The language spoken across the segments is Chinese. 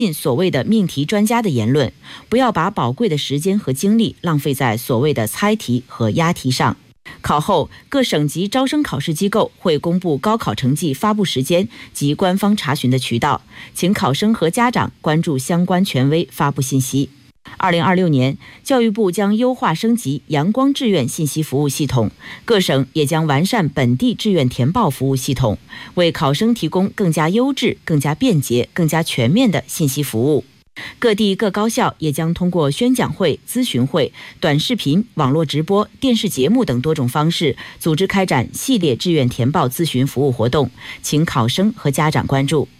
所谓的命题专家的言论，不要把宝贵的时间和精力浪费在所谓的猜题和押题上。考后，各省级招生考试机构会公布高考成绩发布时间及官方查询的渠道，请考生和家长关注相关权威发布信息。2026年，教育部将优化升级阳光志愿信息服务系统，各省也将完善本地志愿填报服务系统，为考生提供更加优质、更加便捷、更加全面的信息服务。各地各高校也将通过宣讲会、咨询会、短视频、网络直播、电视节目等多种方式，组织开展系列志愿填报咨询服务活动，请考生和家长关注。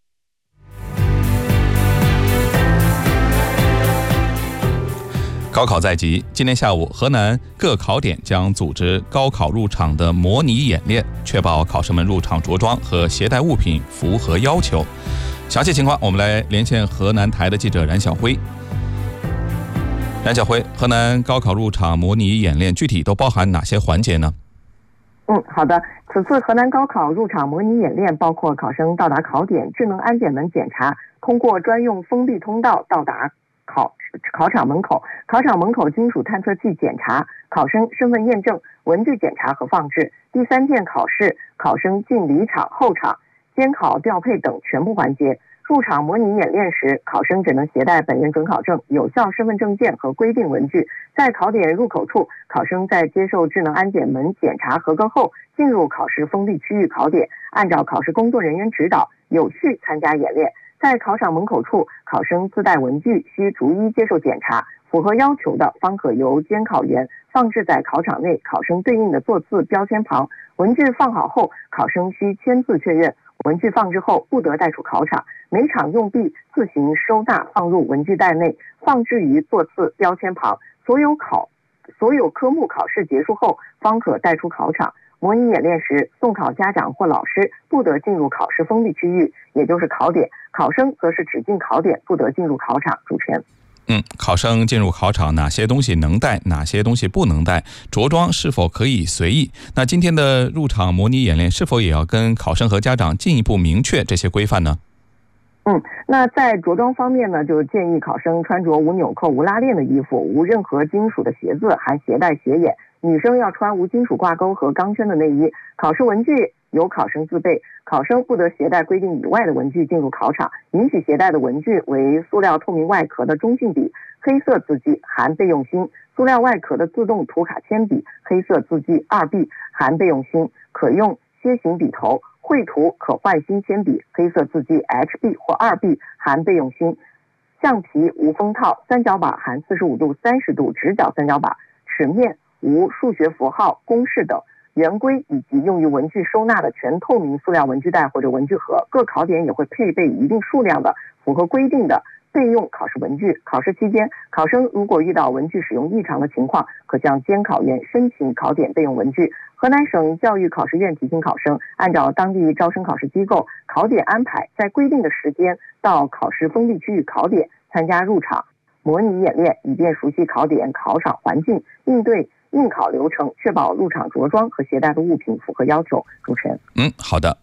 高考在即，今天下午，河南各考点将组织高考入场的模拟演练，确保考生们入场着装和携带物品符合要求。详细情况，我们来连线河南台的记者冉晓辉。冉晓辉，河南高考入场模拟演练具体都包含哪些环节呢？ 好的。此次河南高考入场模拟演练包括考生到达考点智能安检门检查，通过专用封闭通道到达考场门口，考场门口金属探测器检查，考生身份验证，文具检查和放置。第3件考试，考生进离场、候场、监考调配等全部环节。入场模拟演练时，考生只能携带本人准考证、有效身份证件和规定文具。在考点入口处，考生在接受智能安检门检查合格后，进入考试封闭区域考点，按照考试工作人员指导，有序参加演练。在考场门口处，考生自带文具需逐一接受检查，符合要求的方可由监考员放置在考场内考生对应的座次标签旁。文具放好后，考生需签字确认。文具放置后不得带出考场，每场用毕自行收纳放入文具袋内，放置于座次标签旁。所有科目考试结束后方可带出考场。模拟演练时，送考家长或老师不得进入考试封闭区域，也就是考点，考生则是只进考点，不得进入考场。主持人。 考生进入考场，哪些东西能带，哪些东西不能带？着装是否可以随意？那今天的入场模拟演练是否也要跟考生和家长进一步明确这些规范呢？ 那在着装方面呢，就建议考生穿着无纽扣、无拉链的衣服，无任何金属的鞋子，含鞋带鞋眼。女生要穿无金属挂钩和钢圈的内衣。考试文具由考生自备，考生不得携带规定以外的文具进入考场。允许携带的文具为塑料透明外壳的中性笔，黑色字迹，含备用芯；塑料外壳的自动涂卡铅笔，黑色字迹2B，含备用芯，可用楔形笔头；绘图可换芯铅笔，黑色字迹 HB 或2B，含备用芯；橡皮无封套，三角把含45度、30度直角三角把，尺面无数学符号、公式等。圆规以及用于文具收纳的全透明塑料文具袋或者文具盒。各考点也会配备一定数量的符合规定的备用考试文具。考试期间，考生如果遇到文具使用异常的情况，可向监考员申请考点备用文具。河南省教育考试院提醒考生，按照当地招生考试机构考点安排，在规定的时间到考试封闭区域考点参加入场模拟演练，以便熟悉考点考场环境，应对应考流程，确保入场着装和携带的物品符合要求。主持人。 好的。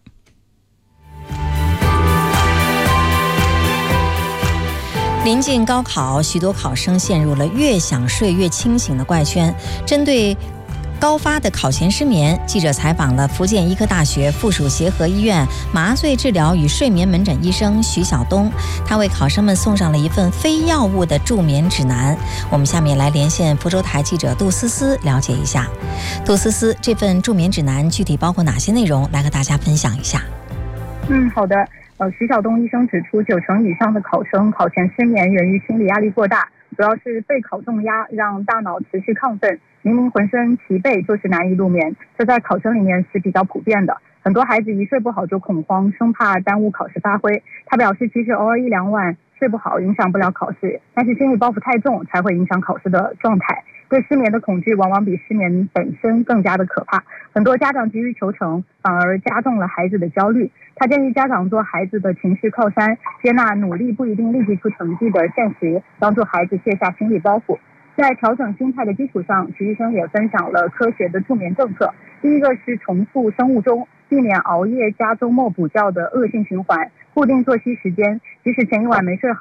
临近高考，许多考生陷入了越想睡越清醒的怪圈。针对高发的考前失眠，记者采访了福建医科大学附属协和医院麻醉治疗与睡眠门诊医生徐晓东，他为考生们送上了一份非药物的助眠指南。我们下面来连线福州台记者杜思思了解一下。杜思思，这份助眠指南具体包括哪些内容？来和大家分享一下。 好的。徐晓东医生指出，9成以上的考生考前失眠源于心理压力过大，主要是备考重压让大脑持续亢奋，明明浑身疲惫就是难以入眠，这在考生里面是比较普遍的。很多孩子一睡不好就恐慌，生怕耽误考试发挥。他表示，其实偶尔1-2晚睡不好影响不了考试，但是心理包袱太重才会影响考试的状态。对失眠的恐惧往往比失眠本身更加的可怕，很多家长急于求成，反而加重了孩子的焦虑。他建议家长做孩子的情绪靠山，接纳努力不一定立即出成绩的现实，帮助孩子卸下心理包袱。在调整心态的基础上，徐医生也分享了科学的助眠政策。第一个是重塑生物钟，避免熬夜加周末补觉的恶性循环。 固定作息时间，即使前一晚没睡好。